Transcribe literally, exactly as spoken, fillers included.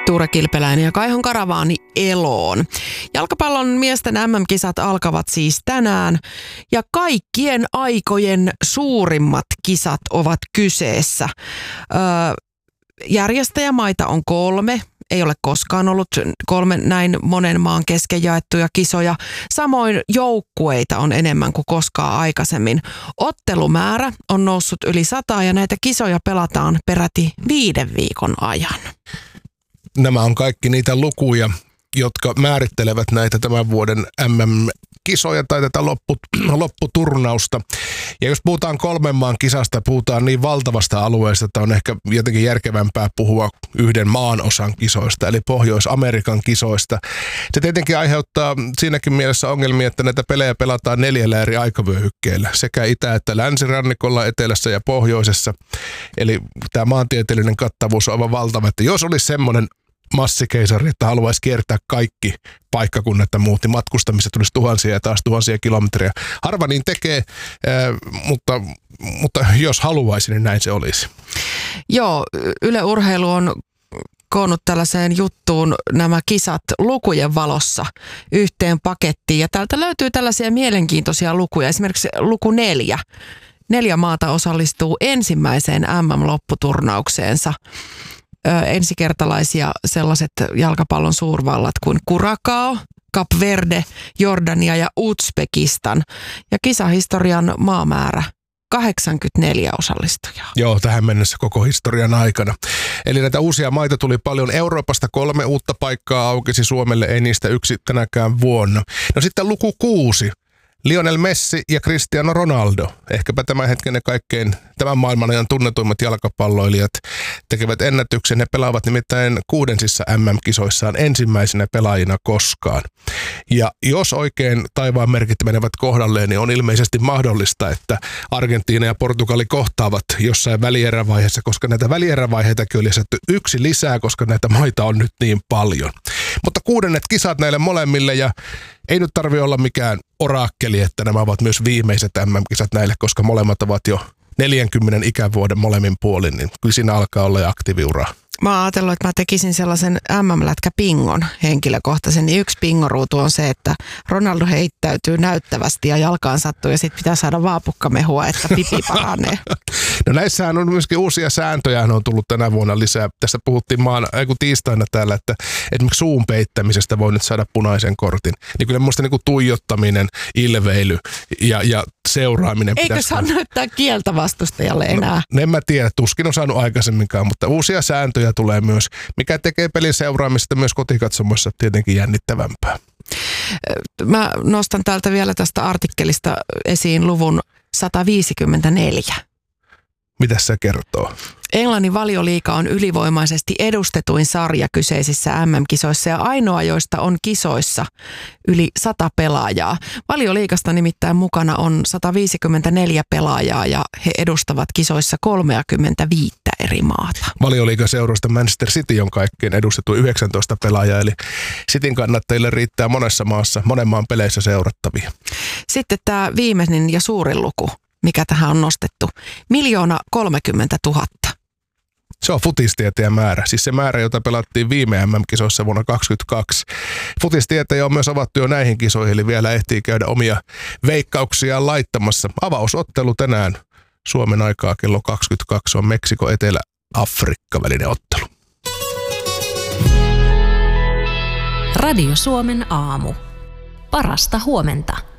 Tuure Kilpeläinen ja Kaihon Karavaani eloon. Jalkapallon miesten M M-kisat alkavat siis tänään ja kaikkien aikojen suurimmat kisat ovat kyseessä. Öö, järjestäjämaita on kolme. Ei ole koskaan ollut kolme näin monen maan kesken jaettuja kisoja. Samoin joukkueita on enemmän kuin koskaan aikaisemmin. Ottelumäärä on noussut yli sataa ja näitä kisoja pelataan peräti viiden viikon ajan. Nämä on kaikki niitä lukuja, jotka määrittelevät näitä tämän vuoden M M-kisoja tai tätä loppu, lopputurnausta. Ja jos puhutaan kolmen maan kisasta, puhutaan niin valtavasta alueesta, että on ehkä jotenkin järkevämpää puhua yhden maan osan kisoista, eli Pohjois-Amerikan kisoista. Se tietenkin aiheuttaa siinäkin mielessä ongelmia, että näitä pelejä pelataan neljällä eri aikavyöhykkeellä, sekä itä- että länsirannikolla, etelässä ja pohjoisessa. Eli tämä maantieteellinen kattavuus on aivan valtava, että jos olisi semmoinen massikeisari, että haluaisi kiertää kaikki paikkakunnat ja muut, niin matkustamista tulisi tuhansia ja taas tuhansia kilometriä. Harva niin tekee, mutta, mutta jos haluaisi, niin näin se olisi. Joo, Yle Urheilu on koonnut tällaiseen juttuun nämä kisat lukujen valossa yhteen pakettiin. Ja täältä löytyy tällaisia mielenkiintoisia lukuja, esimerkiksi luku neljä. Neljä maata osallistuu ensimmäiseen M M-lopputurnaukseensa. Ensikertalaisia sellaiset jalkapallon suurvallat kuin Curaçao, Cap Verde, Jordania ja Uzbekistan. Ja kisahistorian maamäärä kahdeksankymmentäneljä osallistujaa. Joo, tähän mennessä koko historian aikana. Eli näitä uusia maita tuli paljon. Euroopasta kolme uutta paikkaa aukesi Suomelle, ei niistä yksi tänäkään vuonna. No sitten luku kuusi. Lionel Messi ja Cristiano Ronaldo, ehkäpä tämän hetken ne kaikkein tämän maailman ajan tunnetuimmat jalkapalloilijat, tekevät ennätyksen. He pelaavat nimittäin kuudensissa M M-kisoissaan ensimmäisenä pelaajina koskaan. Ja jos oikein taivaan merkit menevät kohdalleen, niin on ilmeisesti mahdollista, että Argentiina ja Portugali kohtaavat jossain välierävaiheessa, koska näitä välierävaiheitakin on lisätty yksi lisää, koska näitä maita on nyt niin paljon. Mutta kuudennet kisat näille molemmille ja ei nyt tarvitse olla mikään oraakkeli, että nämä ovat myös viimeiset M M-kisat näille, koska molemmat ovat jo neljänkymmenen ikävuoden molemmin puolin, niin kyllä siinä alkaa olla jo aktiiviuraa. Mä oon ajatellut, että mä tekisin sellaisen M M-lätkäpingon henkilökohtaisen, niin yksi pingoruutu on se, että Ronaldo heittäytyy näyttävästi ja jalkaan sattuu ja sitten pitää saada vaapukkamehua, että pipi paranee. No näissähän on myöskin uusia sääntöjä, on tullut tänä vuonna lisää. Tässä puhuttiin maan, ei kun tiistaina täällä, että esimerkiksi suun peittämisestä voi nyt saada punaisen kortin. Niin kyllä minusta niin kuin tuijottaminen, ilveily ja, ja seuraaminen. Eikö saa näyttää kieltä vastustajalle enää? No, en mä tiedä, tuskin on saanut aikaisemminkaan, mutta uusia sääntöjä tulee myös, mikä tekee pelin seuraamista myös kotikatsomossa tietenkin jännittävämpää. Mä nostan täältä vielä tästä artikkelista esiin luvun sata viisikymmentäneljä. Mitä se kertoo? Englannin Valioliiga on ylivoimaisesti edustetuin sarja kyseisissä M M-kisoissa ja ainoa, joista on kisoissa yli sata pelaajaa. Valioliigasta nimittäin mukana on sata viisikymmentäneljä pelaajaa ja he edustavat kisoissa kolmekymmentäviisi eri maata. Valioliigaseurasta Manchester City on kaikkein edustettu yhdeksäntoista pelaajaa, eli Cityn kannattajille riittää monessa maassa, monen maan peleissä seurattavia. Sitten tämä viimeinen ja suurin luku, mikä tähän on nostettu, miljoona kolmekymmentä tuhatta. Se on futistieteen määrä, siis se määrä, jota pelattiin viime M M-kisoissa vuonna kaksikymmentäkaksi. Futistieteen on myös avattu jo näihin kisoihin, eli vielä ehtii käydä omia veikkauksia laittamassa. Avausottelu tänään Suomen aikaa kello kaksikymmentäkaksi on Meksiko-Etelä-Afrikka välinen ottelu. Radio Suomen aamu. Parasta huomenta.